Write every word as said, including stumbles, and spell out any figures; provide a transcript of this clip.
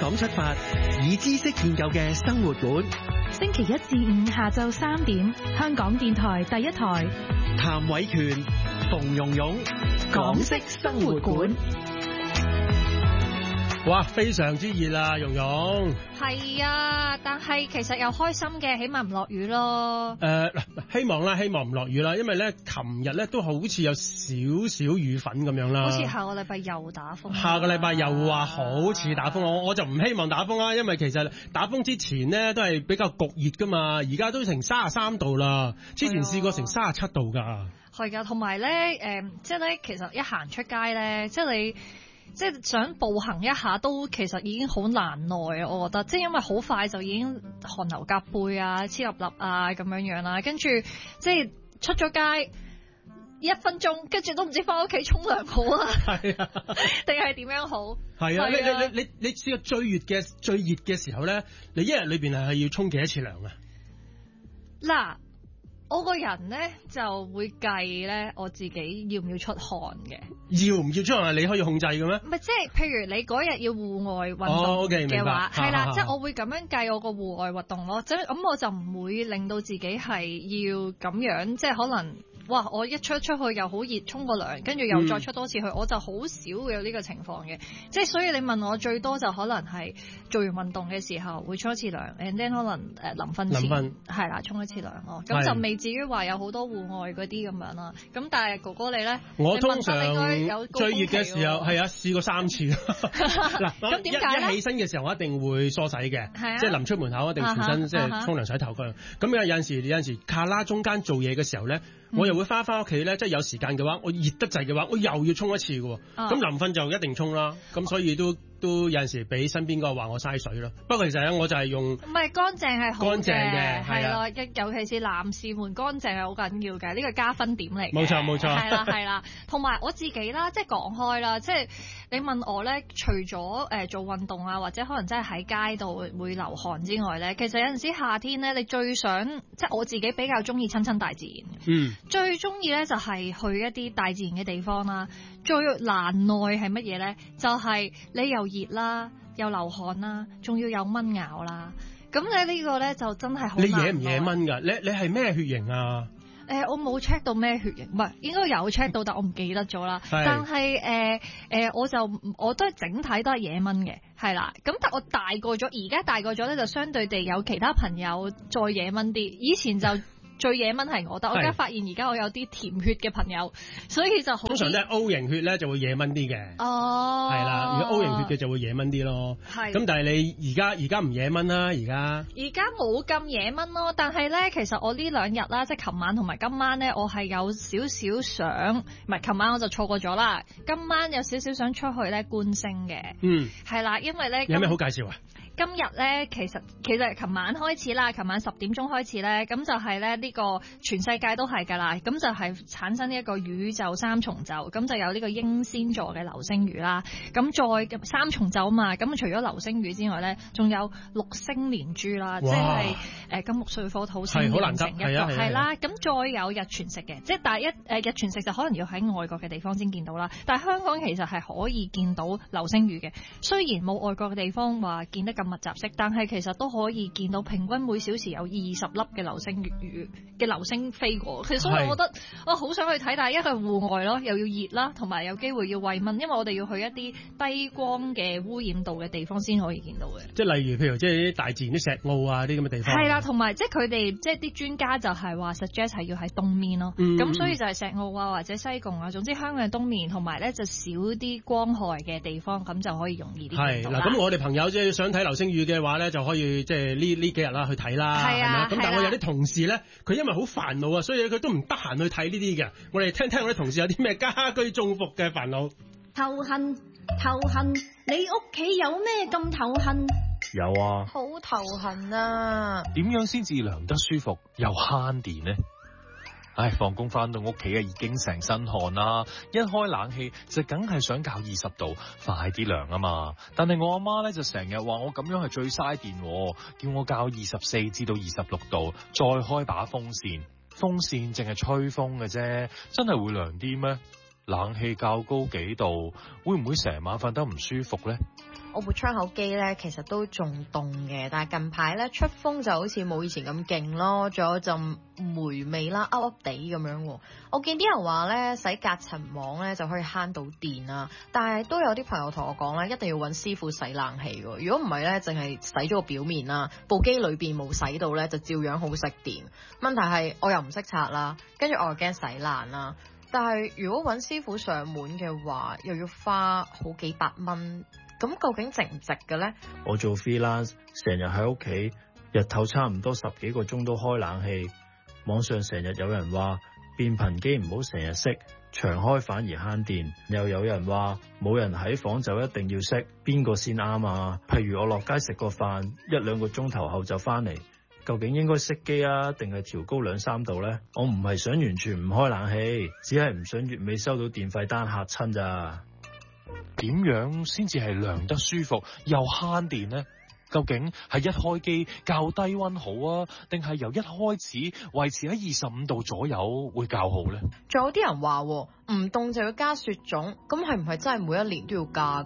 港出發，以知識建構嘅生活館。 星期一至五下晝三點，香港電台第一台。 譚偉權、馮蓉蓉，港式生活館。 哇，非常之熱啊，蓉蓉。 係啊，但係其實又開心嘅，起碼唔落雨咯。 誒、呃，希望啦，希望唔落雨啦，因為咧，琴日咧都好似有少少雨粉咁樣啦。 好似下個禮拜又打風。 下個禮拜又話好似打風，我我就唔希望打風啦，因為其實打風之前咧都係比較焗熱噶嘛，而家都成三十三度啦，之前試過成三十七度噶。 係噶，同埋咧，誒、呃，即係咧，其實一行出街咧，即係你。即係想步行一下都其實已經好難耐啊！我覺得，即係因為好快就已經汗流浹背啊、黐立立啊咁樣樣啦，跟住即係出咗街一分鐘，跟住都唔知翻屋企沖涼好啊，係啊，定係點樣好？係啊， 啊，你你你你你試過最熱嘅最熱嘅時候咧，你一日裏邊係要沖幾多次涼啊？ 嗱。我個人咧就會計咧，我自己要唔要出汗嘅？ 要唔要出汗？你可以控制嘅咩？唔係，即係譬如你嗰日要戶外運動嘅話，係啦，即係我會咁樣計我個戶外活動咯。即係咁，我就唔會令到自己係要咁樣，即係可能哇！我一出出去又好熱，沖個涼，跟住又再出多次去，嗯、我就好少會有呢個情況嘅。即係所以你問我最多就可能係做完運動嘅時候會沖一次涼 and then 可能誒臨瞓前係啦沖一次涼咯。咁就未至於話有好多戶外嗰啲咁樣啦。咁但係哥哥你咧， 我通常最熱嘅時候係啊試過三次。嗱，咁點解咧？一起身嘅時候我一定會梳洗嘅，啊、即係臨出門口一定全身即係沖涼洗頭嘅。咁有有陣時有陣時卡拉中間做嘢嘅時候咧。我又會翻翻屋企咧，即係有時間嘅話，我熱得滯嘅話，我又要沖一次嘅。咁臨瞓就一定沖啦。咁所以都都有陣時俾身邊嗰個話我嘥水咯。不過其實咧，我就係用唔係乾淨係好乾淨嘅，係咯。尤其是男士們乾淨係好緊要嘅，呢個加分點嚟。冇錯冇錯，係啦係啦。同埋我自己啦，即係講開啦，即係你問我咧，除咗誒做運動啊，或者可能真係喺街度會流汗之外咧，其實有陣時夏天咧，你最想即係我自己比較中意親親大自然。嗯。最中意咧就係去一啲大自然嘅地方啦，最難耐係乜嘢咧？就係、是、你又熱啦，又流汗啦，仲要有蚊咬啦。咁你呢個咧就真係好難。你惹唔惹蚊㗎？你你係咩血型啊？誒、呃，我冇 check 到咩血型，唔係應該有 check 到，但我唔記得咗啦。但係誒誒，我就我都係整體都係惹蚊嘅，係啦。咁但我大個咗，而家大個咗咧，就相對地有其他朋友再惹蚊啲。以前就。最惹蚊係我，但我而家發現而家我有啲甜血嘅朋友，所以就好通常都係 O 型血咧就會惹蚊啲嘅。哦，係啦，如果 O 型血嘅就會惹蚊啲咯。係。咁但係你而家而家唔惹蚊啦，而家。而家冇咁惹蚊咯，但係咧，其實我呢兩日啦，即係琴晚同埋今晚咧，我係有少少想，唔係琴晚我就錯過咗啦。今晚有少少想出去咧觀星嘅。嗯。係啦，因為咧。有咩好介紹啊？今日咧，其實其實琴晚開始啦，琴晚十點鐘開始咧，咁就係咧呢個全世界都係㗎啦，咁就係產生呢一個宇宙三重奏，咁就有呢個英仙座嘅流星雨啦，咁再三重奏啊嘛，咁除咗流星雨之外咧，仲有六星連珠啦，即係誒金木水火土星連成一個，係啦，咁再有日全食嘅，即係但係一誒日全食就可能要喺外國嘅地方先見到啦，但係香港其實係可以見到流星雨嘅，雖然冇外國嘅地方話見得咁密集式，但係其實都可以見到平均每小時有二十粒嘅流星雨嘅流星飛過。其實所以我覺得我好想去睇，但係一個戶外咯，又要熱啦，同埋有機會要慰問，因為我哋要去一啲低光嘅污染度嘅地方先可以見到嘅。即係例如譬如即係啲大自然啲石澳啊啲咁嘅地方。係啦，同埋即係佢哋即係啲專家就係話 suggest 係要喺東面咯。咁、嗯、所以就係石澳啊或者西貢啊，總之香港嘅東面，同埋咧就少啲光害嘅地方，咁就可以容易啲見到啦。係嗱，咁我哋朋友即係想睇流星雨嘅話咧，就可以即係呢呢幾日啦去睇啦，係咪？咁但係我有啲同事咧，佢因為好煩惱啊，所以佢都唔得閒去睇呢啲嘅。我哋聽聽我啲同事有啲咩家居中伏嘅煩惱。頭痕頭痕，你屋企有咩咁頭痕？有啊，好頭痕啊！點樣先至涼得舒服又慳電呢？唉，放工翻到屋企啊，已經成身汗啦，一開冷氣就梗係想較二十度，快啲涼啊嘛。但係我阿媽咧就成日話我咁樣係最嘥電，叫我較二十四至到二十六度，再開把風扇。風扇淨係吹風嘅啫，真係會涼啲咩？冷氣較高幾度，會唔會成晚瞓得唔舒服咧？ 我部窗口機咧其實都仲凍嘅，但係近排咧出風就好似冇以前咁勁咯，仲有陣霉味啦，噏噏地咁樣。我見啲人話咧洗隔塵網咧就可以慳到電啊，但係都有啲朋友同我講咧，一定要揾師傅洗冷氣。如果唔係咧，淨係洗咗個表面啦，部機裏邊冇洗到咧，就照樣好食電。問題係我又唔識拆啦，跟住我又驚洗爛啦。但係如果揾師傅上門嘅話，又要花好幾百蚊。咁究竟值唔值嘅呢？ 我做 freelance， 成日喺屋企，日頭差唔多十幾個鐘都開冷氣。網上成日有人話變頻機唔好成日熄，長開反而慳電。又有人話冇人喺房就一定要熄，邊個先啱啊？譬如我落街食個飯，一兩個鐘頭後就翻嚟，究竟應該熄機啊，定係調高兩三度呢？我唔係想完全唔開冷氣，只係唔想月尾收到電費單嚇親咋。 點樣先至係涼得舒服又慳電呢？究竟係一開機較低溫好啊，定係由一開始維持喺二十五度左右會較好呢？ 仲有啲人話唔凍就要加雪種，咁係唔係真係每一年都要加？